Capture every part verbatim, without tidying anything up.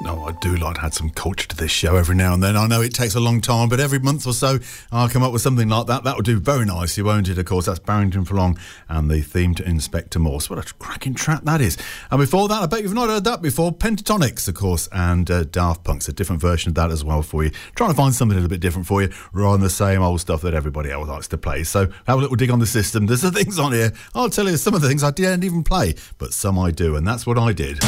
Oh, I do like to add some culture to this show every now and then. I know it takes a long time, but every month or so I'll come up with something like that. That would do very nicely, won't it? Of course, that's Barrington Forlong and the theme to Inspector Morse. What a cracking track that is. And before that, I bet you've not heard that before, Pentatonics, of course, and uh, Daft Punk's a different version of that as well for you. Trying to find something a little bit different for you, rather than the same old stuff that everybody else likes to play. So have a little dig on the system. There's the things on here. I'll tell you some of the things I didn't even play, but some I do, and that's what I did.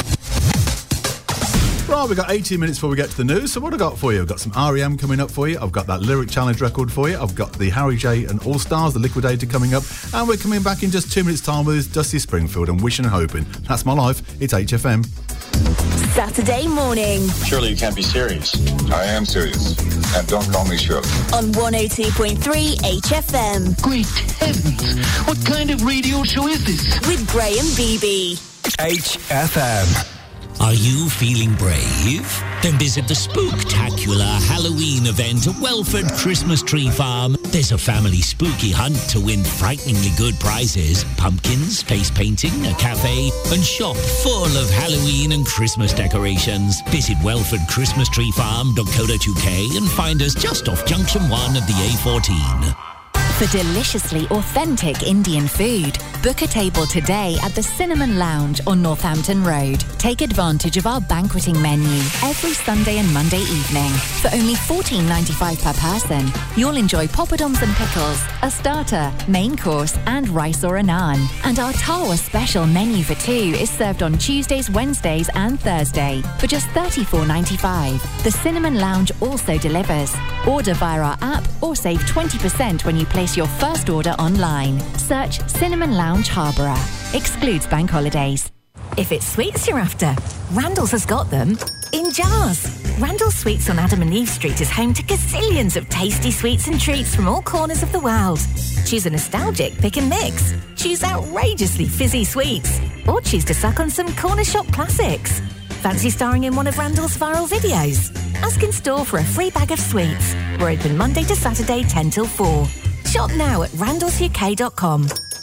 Right, we've got eighteen minutes before we get to the news, so what have I got for you? I've got some R E M coming up for you, I've got that Lyric Challenge record for you, I've got the Harry J and All Stars, the Liquidator coming up, and we're coming back in just two minutes' time with Dusty Springfield and Wishing and Hoping. That's my life, it's H F M. Saturday morning. Surely you can't be serious. I am serious, and don't call me Shirley. On one oh two point three H F M. Great heavens, what kind of radio show is this? With Graham Beebe. H F M. Are you feeling brave? Then visit the spooktacular Halloween event at Welford Christmas Tree Farm. There's a family spooky hunt to win frighteningly good prizes, pumpkins, face painting, a cafe, and shop full of Halloween and Christmas decorations. Visit welford christmas tree farm dot co dot uk and find us just off Junction one of the A fourteen. For deliciously authentic Indian food, book a table today at the Cinnamon Lounge on Northampton Road. Take advantage of our banqueting menu every Sunday and Monday evening. For only fourteen ninety-five per person, you'll enjoy poppadoms and pickles, a starter, main course, and rice or a naan. And our Tawa special menu for two is served on Tuesdays, Wednesdays, and Thursday for just thirty-four ninety-five. The Cinnamon Lounge also delivers. Order via our app or save twenty percent when you place your first order online. Search Cinnamon Lounge Harborough. Excludes bank holidays. If it's sweets you're after, Randall's has got them in jars. Randall's Sweets on Adam and Eve Street is home to gazillions of tasty sweets and treats from all corners of the world. Choose a nostalgic pick and mix. Choose outrageously fizzy sweets. Or choose to suck on some corner shop classics. Fancy starring in one of Randall's viral videos? Ask in store for a free bag of sweets. We're open Monday to Saturday ten till four. Shop now at randalls u k dot com.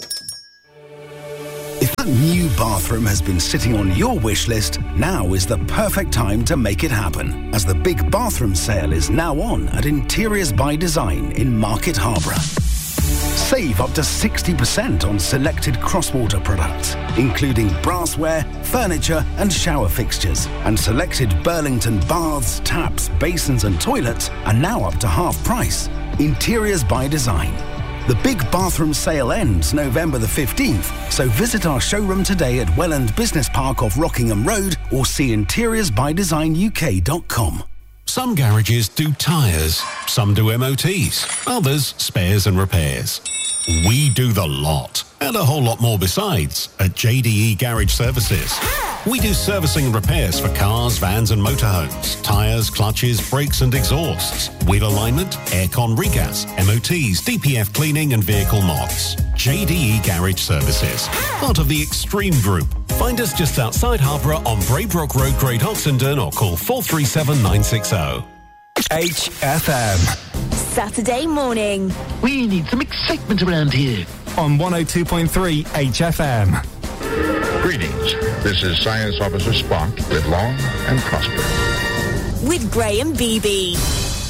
If that new bathroom has been sitting on your wish list, now is the perfect time to make it happen, as the big bathroom sale is now on at Interiors by Design in Market Harborough. Save up to sixty percent on selected Crosswater products, including brassware, furniture and shower fixtures. And selected Burlington baths, taps, basins and toilets are now up to half price. Interiors by Design. The big bathroom sale ends November the fifteenth, so visit our showroom today at Welland Business Park off Rockingham Road or see interiors by design u k dot com. Some garages do tyres, some do M O Ts, others spares and repairs. We do the lot, and a whole lot more besides, at J D E Garage Services. We do servicing and repairs for cars, vans and motorhomes, tyres, clutches, brakes and exhausts, wheel alignment, aircon regas, M O Ts, D P F cleaning and vehicle mods. J D E Garage Services, part of the Extreme Group. Find us just outside Harborough on Braybrook Road, Great Oxenden, or call four three seven nine six zero. H F M. Saturday morning. We need some excitement around here. On one oh two point three H F M. Greetings. This is Science Officer Spock. Live long and prosper. With Graham Beebe.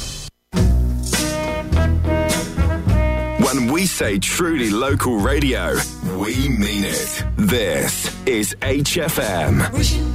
When we say truly local radio, we mean it. This is H F M.